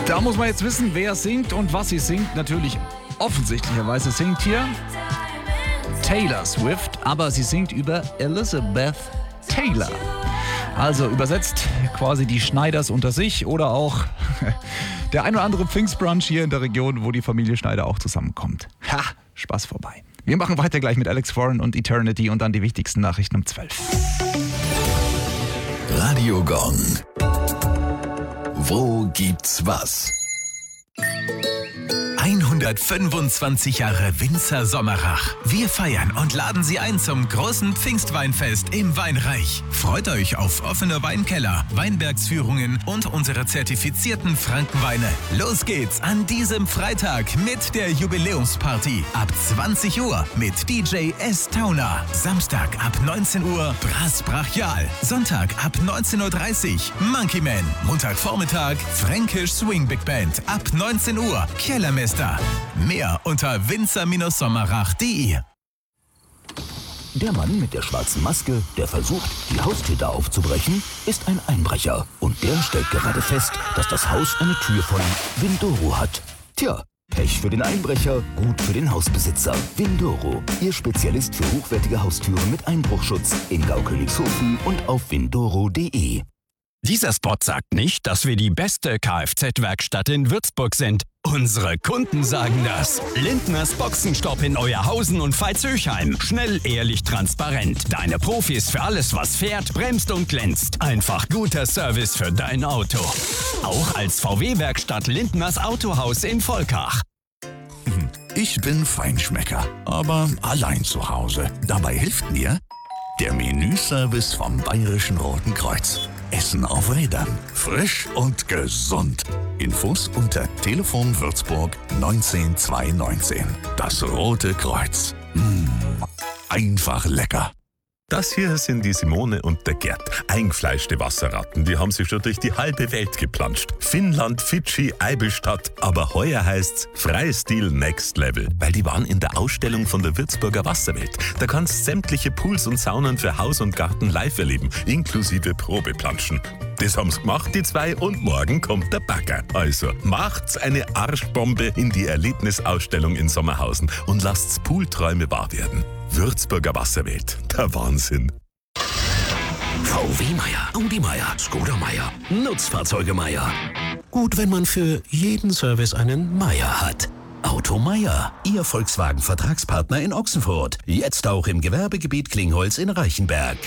Da muss man jetzt wissen, wer singt und was sie singt. Natürlich, offensichtlicherweise singt hier Taylor Swift, aber sie singt über Elizabeth Taylor. Also übersetzt quasi die Schneiders unter sich oder auch der ein oder andere Pfingstbrunch hier in der Region, wo die Familie Schneider auch zusammenkommt. Ha, Spaß vorbei. Wir machen weiter gleich mit Alex Warren und Eternity und dann die wichtigsten Nachrichten um 12. Radio Gong. Wo gibt's was? 125 Jahre Winzer Sommerach. Wir feiern und laden Sie ein zum großen Pfingstweinfest im Weinreich. Freut euch auf offene Weinkeller, Weinbergsführungen und unsere zertifizierten Frankenweine. Los geht's an diesem Freitag mit der Jubiläumsparty ab 20 Uhr mit DJ S. Tauner. Samstag ab 19 Uhr Brass Brachial. Sonntag ab 19.30 Uhr Monkey Man. Montagvormittag Fränkisch Swing Big Band ab 19 Uhr Kellermeister. Mehr unter winzer-sommerach.de. Der Mann mit der schwarzen Maske, der versucht, die Haustäter aufzubrechen, ist ein Einbrecher. Und der stellt gerade fest, dass das Haus eine Tür von Windoro hat. Tja, Pech für den Einbrecher, gut für den Hausbesitzer. Windoro, Ihr Spezialist für hochwertige Haustüren mit Einbruchschutz in Gaukönigshofen und auf windoro.de. Dieser Spot sagt nicht, dass wir die beste Kfz-Werkstatt in Würzburg sind. Unsere Kunden sagen das. Lindners Boxenstopp in Euerhausen und Veitshöchheim. Schnell, ehrlich, transparent. Deine Profis für alles, was fährt, bremst und glänzt. Einfach guter Service für dein Auto. Auch als VW-Werkstatt Lindners Autohaus in Volkach. Ich bin Feinschmecker, aber allein zu Hause. Dabei hilft mir der Menüservice vom Bayerischen Roten Kreuz. Essen auf Rädern. Frisch und gesund. Infos unter Telefon Würzburg 19219. Das Rote Kreuz. Einfach lecker. Das hier sind die Simone und der Gerd. Eingefleischte Wasserratten, die haben sich schon durch die halbe Welt geplanscht. Finnland, Fidschi, Eibenstadt. Aber heuer heißt's Freistil Next Level, weil die waren in der Ausstellung von der Würzburger Wasserwelt. Da kannst sämtliche Pools und Saunen für Haus und Garten live erleben, inklusive Probeplanschen. Das haben's gemacht, die zwei, und morgen kommt der Bagger. Also macht's eine Arschbombe in die Erlebnisausstellung in Sommerhausen und lasst's Poolträume wahr werden. Würzburger Wasserwelt, der Wahnsinn. VW Meier, Audi Meier, Skoda Meier, Nutzfahrzeuge Meier. Gut, wenn man für jeden Service einen Meier hat. Auto Meier, Ihr Volkswagen-Vertragspartner in Ochsenfurt. Jetzt auch im Gewerbegebiet Klingholz in Reichenberg.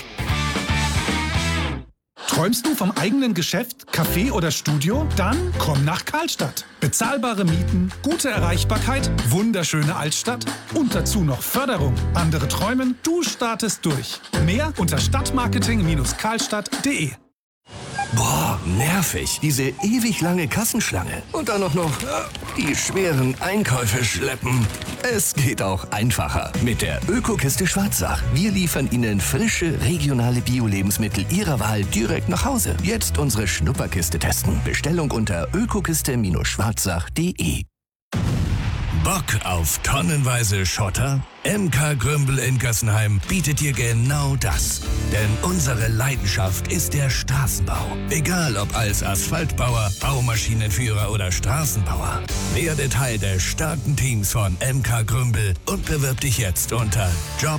Träumst du vom eigenen Geschäft, Café oder Studio? Dann komm nach Karlstadt. Bezahlbare Mieten, gute Erreichbarkeit, wunderschöne Altstadt und dazu noch Förderung. Andere träumen, du startest durch. Mehr unter stadtmarketing-karlstadt.de. Boah, nervig. Diese ewig lange Kassenschlange. Und dann noch die schweren Einkäufe schleppen. Es geht auch einfacher mit der Ökokiste Schwarzach. Wir liefern Ihnen frische, regionale Bio-Lebensmittel Ihrer Wahl direkt nach Hause. Jetzt unsere Schnupperkiste testen. Bestellung unter ökokiste-schwarzach.de. Bock auf tonnenweise Schotter? MK Grümbel in Gössenheim bietet dir genau das. Denn unsere Leidenschaft ist der Straßenbau. Egal ob als Asphaltbauer, Baumaschinenführer oder Straßenbauer. Werde Teil des starken Teams von MK Grümbel und bewirb dich jetzt unter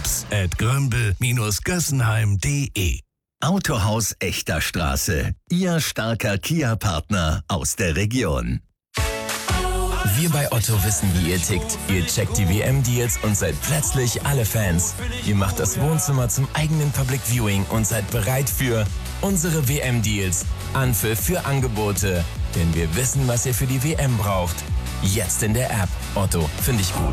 jobs@grümbel-gössenheim.de. Autohaus Echter Straße. Ihr starker Kia-Partner aus der Region. Wir bei Otto wissen, wie ihr tickt. Ihr checkt die WM-Deals und seid plötzlich alle Fans. Ihr macht das Wohnzimmer zum eigenen Public Viewing und seid bereit für unsere WM-Deals. Anpfiff für Angebote. Denn wir wissen, was ihr für die WM braucht. Jetzt in der App. Otto, finde ich gut.